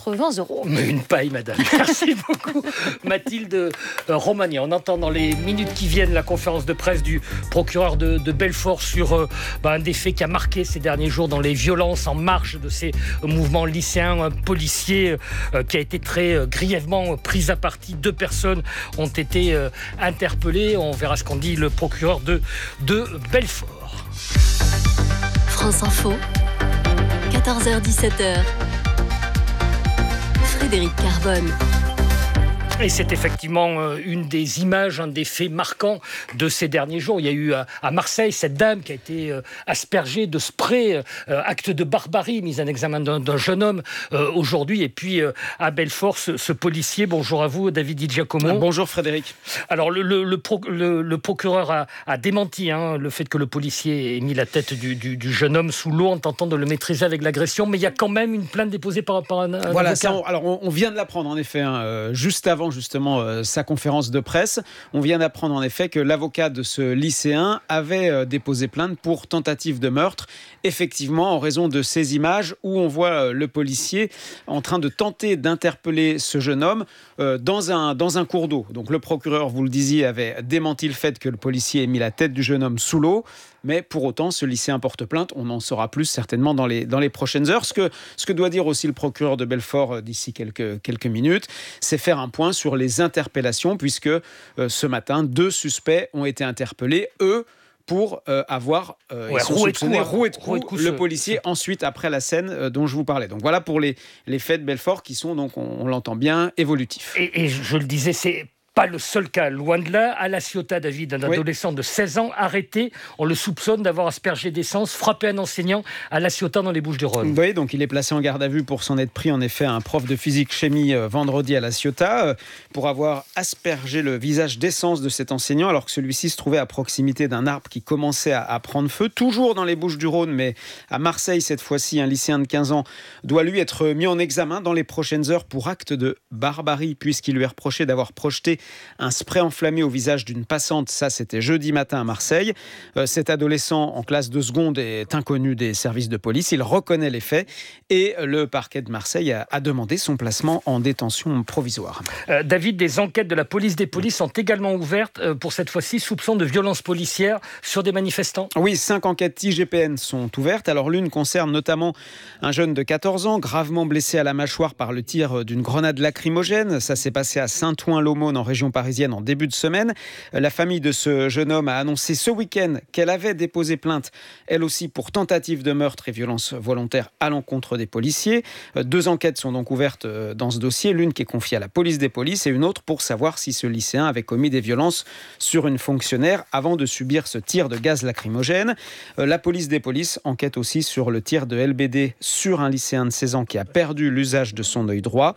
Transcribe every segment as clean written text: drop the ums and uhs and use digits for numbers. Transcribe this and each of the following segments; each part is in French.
80 €. Mais une paille, madame. Merci beaucoup, Mathilde Romagné. On entend dans les minutes qui viennent la conférence de presse du procureur de Belfort sur un des faits qui a marqué ces derniers jours dans les violences en marge de ces mouvements lycéens. Un policier qui a été très grièvement pris à partie. 2 personnes ont été interpellées. On verra ce qu'en dit le procureur de Belfort. France Info, 14h-17h. Frédéric Carbone. Et c'est effectivement une des images, un des faits marquants de ces derniers jours. Il y a eu à Marseille cette dame qui a été aspergée de spray, acte de barbarie, mise en examen d'un jeune homme aujourd'hui. Et puis à Belfort, ce policier, bonjour à vous, David Di Giacomo. Bonjour Frédéric. Alors le procureur a démenti le fait que le policier ait mis la tête du jeune homme sous l'eau en tentant de le maîtriser avec l'agression. Mais il y a quand même une plainte déposée par un voilà, avocat. Alors on vient de l'apprendre en effet, juste avant justement sa conférence de presse. On vient d'apprendre en effet que l'avocat de ce lycéen avait déposé plainte pour tentative de meurtre, effectivement en raison de ces images où on voit le policier en train de tenter d'interpeller ce jeune homme dans un cours d'eau. Donc le procureur, vous le disiez, avait démenti le fait que le policier ait mis la tête du jeune homme sous l'eau. Mais pour autant, ce lycéen porte plainte. On en saura plus certainement dans les prochaines heures. Ce que doit dire aussi le procureur de Belfort d'ici quelques minutes, c'est faire un point sur les interpellations, puisque ce matin, 2 suspects ont été interpellés, eux, pour avoir roué de coups le policier ensuite après la scène dont je vous parlais. Donc voilà pour les faits de Belfort qui sont, donc on l'entend bien, évolutifs. Et je le disais, c'est pas le seul cas, loin de là. À La Ciotat, David, un adolescent de 16 ans arrêté. On le soupçonne d'avoir aspergé d'essence, frappé un enseignant à La Ciotat dans les Bouches-du-Rhône. Oui, donc il est placé en garde à vue pour s'en être pris en effet à un prof de physique-chimie vendredi à La Ciotat pour avoir aspergé le visage d'essence de cet enseignant alors que celui-ci se trouvait à proximité d'un arbre qui commençait à prendre feu. Toujours dans les Bouches-du-Rhône, mais à Marseille cette fois-ci, un lycéen de 15 ans doit lui être mis en examen dans les prochaines heures pour acte de barbarie puisqu'il lui est reproché d'avoir projeté un spray enflammé au visage d'une passante. Ça, c'était jeudi matin à Marseille. Cet adolescent en classe de seconde est inconnu des services de police. Il reconnaît les faits et le parquet de Marseille a demandé son placement en détention provisoire. David, des enquêtes de la police des polices sont également ouvertes pour cette fois-ci soupçon de violence policière sur des manifestants. Oui, 5 enquêtes IGPN sont ouvertes. Alors l'une concerne notamment un jeune de 14 ans gravement blessé à la mâchoire par le tir d'une grenade lacrymogène. Ça s'est passé à Saint-Ouen-l'Aumône en région parisienne en début de semaine. La famille de ce jeune homme a annoncé ce week-end qu'elle avait déposé plainte, elle aussi, pour tentative de meurtre et violence volontaire à l'encontre des policiers. 2 enquêtes sont donc ouvertes dans ce dossier, l'une qui est confiée à la police des polices et une autre pour savoir si ce lycéen avait commis des violences sur une fonctionnaire avant de subir ce tir de gaz lacrymogène. La police des polices enquête aussi sur le tir de LBD sur un lycéen de 16 ans qui a perdu l'usage de son œil droit.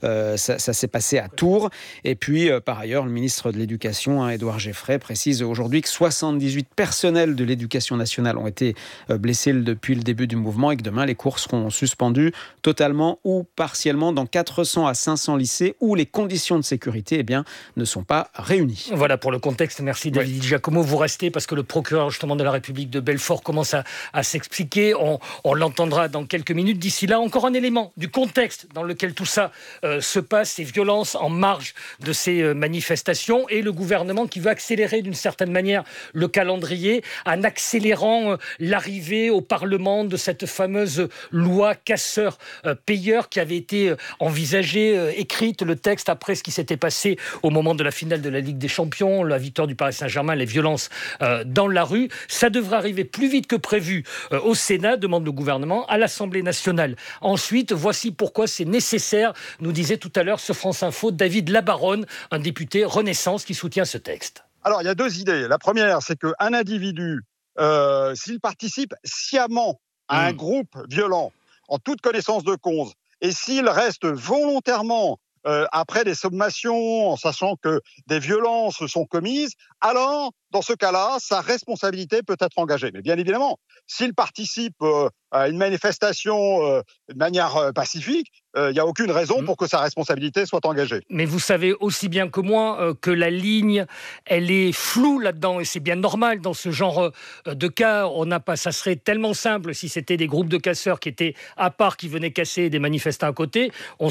Ça s'est passé à Tours. Et puis, par ailleurs, le ministre de l'Éducation, Édouard Geffray, précise aujourd'hui que 78 personnels de l'Éducation nationale ont été blessés depuis le début du mouvement et que demain, les cours seront suspendus totalement ou partiellement dans 400 à 500 lycées où les conditions de sécurité ne sont pas réunies. Voilà pour le contexte. Merci David Di Giacomo. Vous restez parce que le procureur justement de la République de Belfort commence à s'expliquer. On l'entendra dans quelques minutes. D'ici là, encore un élément du contexte dans lequel tout ça se passe, ces violences en marge de ces manifestations et le gouvernement qui veut accélérer d'une certaine manière le calendrier en accélérant l'arrivée au Parlement de cette fameuse loi casseur-payeur qui avait été envisagée, écrite, le texte après ce qui s'était passé au moment de la finale de la Ligue des Champions, la victoire du Paris Saint-Germain, les violences dans la rue. Ça devrait arriver plus vite que prévu au Sénat, demande le gouvernement, à l'Assemblée nationale. Ensuite, voici pourquoi c'est nécessaire, nous disait tout à l'heure sur France Info David Labaronne, un député Renaissance qui soutient ce texte. Alors, il y a 2 idées. La première, c'est qu'un individu, s'il participe sciemment à un groupe violent, en toute connaissance de cause, et s'il reste volontairement après des sommations, en sachant que des violences sont commises, alors, dans ce cas-là, sa responsabilité peut être engagée. Mais bien évidemment, s'il participe à une manifestation de manière pacifique, il n'y a aucune raison pour que sa responsabilité soit engagée. Mais vous savez aussi bien que moi que la ligne, elle est floue là-dedans, et c'est bien normal dans ce genre de cas. Ça serait tellement simple si c'était des groupes de casseurs qui étaient à part, qui venaient casser des manifestants à côté.